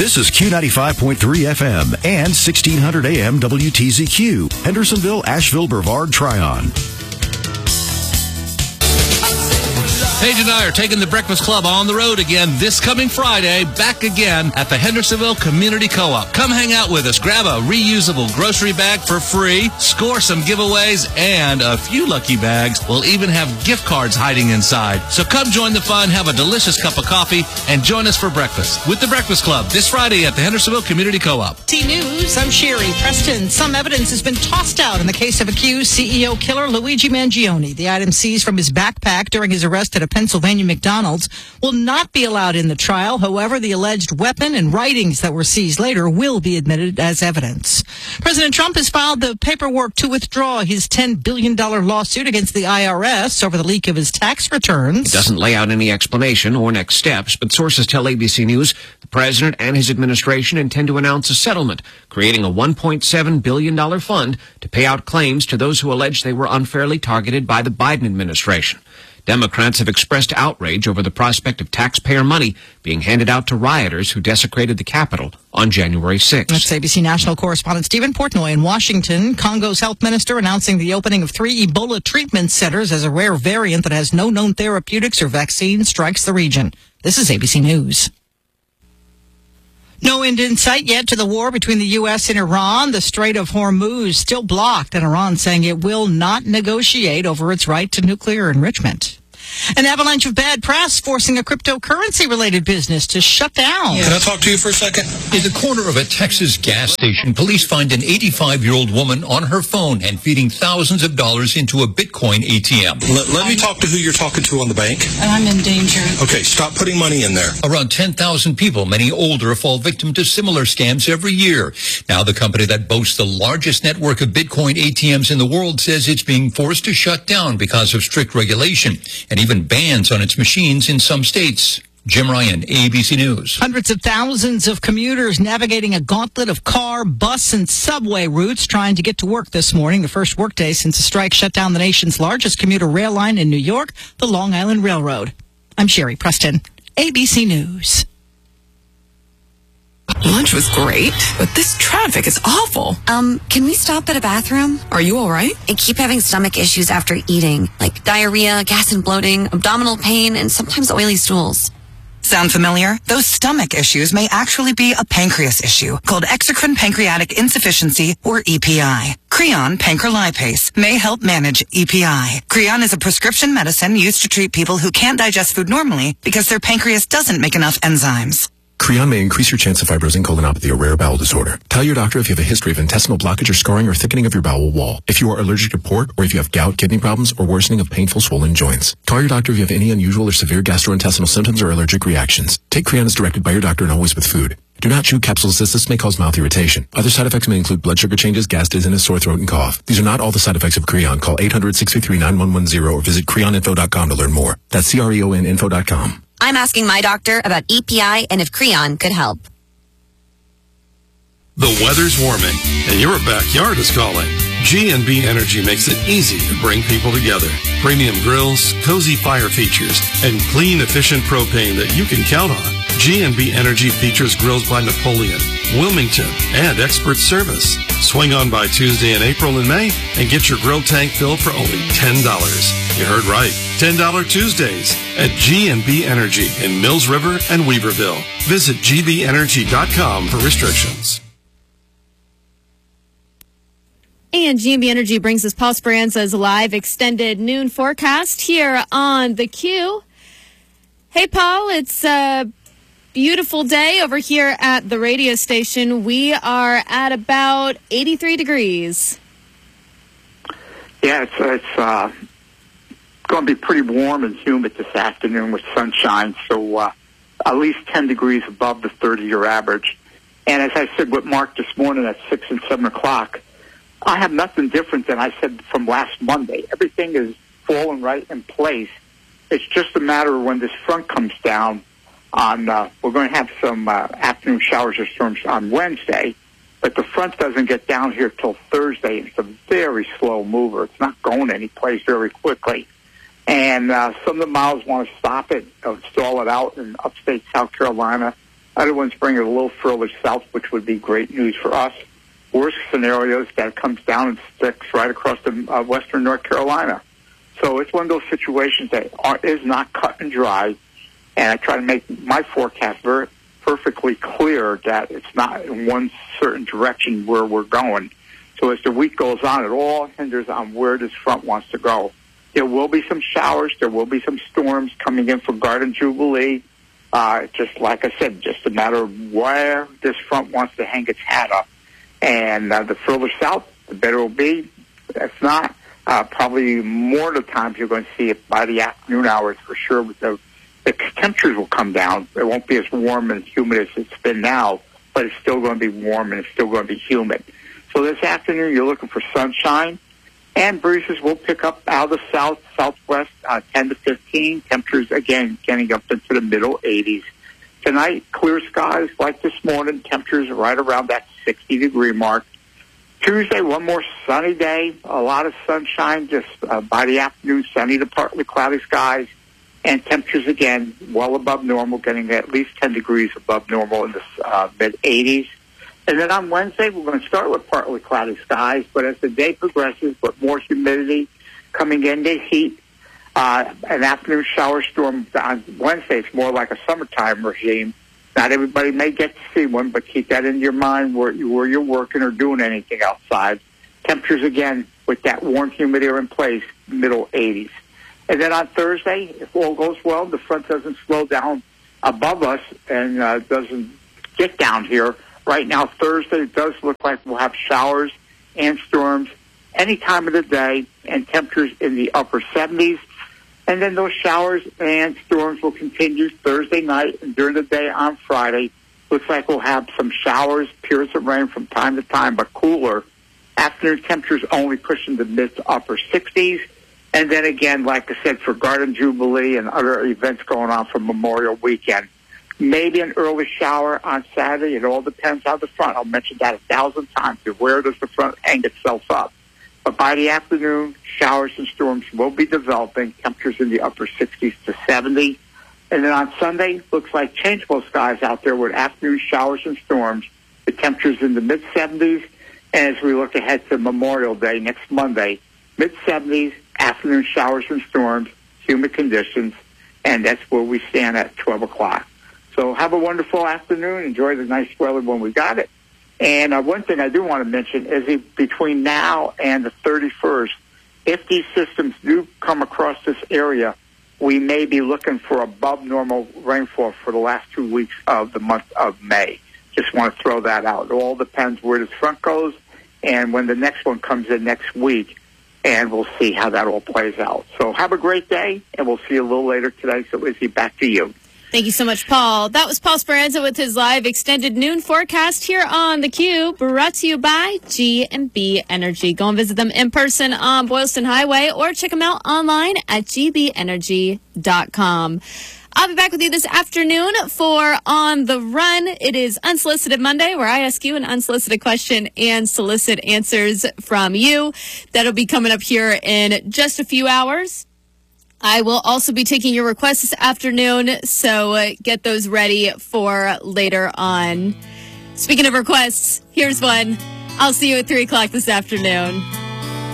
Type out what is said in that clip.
This is Q95.3 FM and 1600 AM WTZQ, Hendersonville, Asheville, Brevard, Tryon. Paige and I are taking the Breakfast Club on the road again this coming Friday, back again at the Hendersonville Community Co-op. Come hang out with us, grab a reusable grocery bag for free, score some giveaways, and a few lucky bags. We'll even have gift cards hiding inside. So come join the fun, have a delicious cup of coffee, and join us for breakfast with the Breakfast Club this Friday at the Hendersonville Community Co-op. T-News, I'm Sherry Preston. Some evidence has been tossed out in the case of accused CEO killer Luigi Mangione. The item seized from his backpack during his arrest at a Pennsylvania McDonald's will not be allowed in the trial. However, the alleged weapon and writings that were seized later will be admitted as evidence. President Trump has filed the paperwork to withdraw his $10 billion lawsuit against the IRS over the leak of his tax returns. It doesn't lay out any explanation or next steps, but sources tell ABC News the president and his administration intend to announce a settlement, creating a $1.7 billion fund to pay out claims to those who allege they were unfairly targeted by the Biden administration. Democrats have expressed outrage over the prospect of taxpayer money being handed out to rioters who desecrated the Capitol on January 6th. That's ABC National correspondent Stephen Portnoy in Washington. Congo's health minister announcing the opening of 3 Ebola treatment centers as a rare variant that has no known therapeutics or vaccine strikes the region. This is ABC News. No end in sight yet to the war between the U.S. and Iran. The Strait of Hormuz still blocked, and Iran saying it will not negotiate over its right to nuclear enrichment. An avalanche of bad press forcing a cryptocurrency-related business to shut down. Can I talk to you for a second? In the corner of a Texas gas station, police find an 85-year-old woman on her phone and feeding thousands of dollars into a Bitcoin ATM. Let me talk to who you're talking to on the bank. I'm in danger. Okay, stop putting money in there. Around 10,000 people, many older, fall victim to similar scams every year. Now the company that boasts the largest network of Bitcoin ATMs in the world says it's being forced to shut down because of strict regulation and even bans on its machines in some states. Jim Ryan, ABC News. Hundreds of thousands of commuters navigating a gauntlet of car, bus, and subway routes trying to get to work this morning, the first workday since the strike shut down the nation's largest commuter rail line in New York, the Long Island Railroad. I'm Sherry Preston, ABC News. Lunch was great, but this traffic is awful. Can we stop at a bathroom? Are you all right? I keep having stomach issues after eating, like diarrhea, gas and bloating, abdominal pain, and sometimes oily stools. Sound familiar? Those stomach issues may actually be a pancreas issue called exocrine pancreatic insufficiency, or EPI. Creon pancrelipase may help manage EPI. Creon is a prescription medicine used to treat people who can't digest food normally because their pancreas doesn't make enough enzymes. Creon may increase your chance of fibrosing colonopathy, a rare bowel disorder. Tell your doctor if you have a history of intestinal blockage or scarring or thickening of your bowel wall, if you are allergic to pork, or if you have gout, kidney problems, or worsening of painful swollen joints. Call your doctor if you have any unusual or severe gastrointestinal symptoms or allergic reactions. Take Creon as directed by your doctor and always with food. Do not chew capsules as this may cause mouth irritation. Other side effects may include blood sugar changes, gas, dizziness, sore throat, and cough. These are not all the side effects of Creon. Call 800-633-9110 or visit creoninfo.com to learn more. That's CREONinfo.com. I'm asking my doctor about EPI and if Creon could help. The weather's warming, and your backyard is calling. G&B Energy makes it easy to bring people together. Premium grills, cozy fire features, and clean, efficient propane that you can count on. G&B Energy features grills by Napoleon, Wilmington, and expert service. Swing on by Tuesday in April and May and get your grill tank filled for only $10. You heard right, $10 Tuesdays at G&B Energy in Mills River and Weaverville. Visit gbenergy.com for restrictions. And G&B Energy brings us Paul Speranza's live extended noon forecast here on the Q. Hey, Paul, it's a beautiful day over here at the radio station. We are at about 83 degrees. Yeah, it's going to be pretty warm and humid this afternoon with sunshine, so at least 10 degrees above the 30-year average. And as I said with Mark this morning at 6 and 7 o'clock, I have nothing different than I said from last Monday. Everything is falling right in place. It's just a matter of when this front comes down on, we're going to have some afternoon showers or storms on Wednesday, but the front doesn't get down here till Thursday. It's a very slow mover. It's not going anyplace very quickly. And some of the models want to stop it, stall it out in upstate South Carolina, Other ones bring it a little further south, which would be great news for us. Worst scenario is that it comes down and sticks right across the western North Carolina. So it's one of those situations that is not cut and dry, and I try to make my forecast perfectly clear that it's not in one certain direction where we're going. So as the week goes on, it all hinders on where this front wants to go. There will be some showers. There will be some storms coming in for Garden Jubilee. Just like I said, just a matter of where this front wants to hang its hat up. And the further south, the better it will be. If not, probably more of the times you're going to see it by the afternoon hours for sure. The temperatures will come down. It won't be as warm and humid as it's been now, but it's still going to be warm and it's still going to be humid. So this afternoon, you're looking for sunshine, and breezes will pick up out of the south, southwest, 10 to 15. Temperatures, again, getting up into the middle 80s. Tonight, clear skies like this morning. Temperatures right around that 60-degree mark. Tuesday, one more sunny day. A lot of sunshine just by the afternoon, sunny to partly cloudy skies. And temperatures, again, well above normal, getting at least 10 degrees above normal in the mid-80s. And then on Wednesday, we're going to start with partly cloudy skies. But as the day progresses, with more humidity coming in, the heat, an afternoon shower storm on Wednesday, it's more like a summertime regime. Not everybody may get to see one, but keep that in your mind where you're working or doing anything outside. Temperatures, again, with that warm, humid air in place, middle 80s. And then on Thursday, if all goes well, the front doesn't slow down above us and doesn't get down here. Right now, Thursday, it does look like we'll have showers and storms any time of the day, and temperatures in the upper 70s. And then those showers and storms will continue Thursday night and during the day on Friday. Looks like we'll have some showers, periods of rain from time to time, but cooler. Afternoon temperatures only pushing the mid to upper 60s. And then again, like I said, for Garden Jubilee and other events going on for Memorial Weekend, maybe an early shower on Saturday. It all depends on the front. I'll mention that 1,000 times. Where does the front hang itself up? But by the afternoon, showers and storms will be developing, temperatures in the upper 60s to 70. And then on Sunday, looks like changeable skies out there with afternoon showers and storms. The temperatures in the mid-70s. And as we look ahead to Memorial Day next Monday, mid-70s, afternoon showers and storms, humid conditions, and that's where we stand at 12 o'clock. So have a wonderful afternoon. Enjoy the nice weather when we got it. And one thing I do want to mention is between now and the 31st, if these systems do come across this area, we may be looking for above normal rainfall for the last 2 weeks of the month of May. Just want to throw that out. It all depends where this front goes and when the next one comes in next week, and we'll see how that all plays out. So have a great day, and we'll see you a little later today. So Izzy, back to you. Thank you so much, Paul. That was Paul Speranza with his live extended noon forecast here on theCUBE, brought to you by G&B Energy. Go and visit them in person on Boylston Highway or check them out online at gbenergy.com. I'll be back with you this afternoon for On the Run. It is Unsolicited Monday, where I ask you an unsolicited question and solicit answers from you. That'll be coming up here in just a few hours. I will also be taking your requests this afternoon, so get those ready for later on. Speaking of requests, here's one. I'll see you at 3 o'clock this afternoon.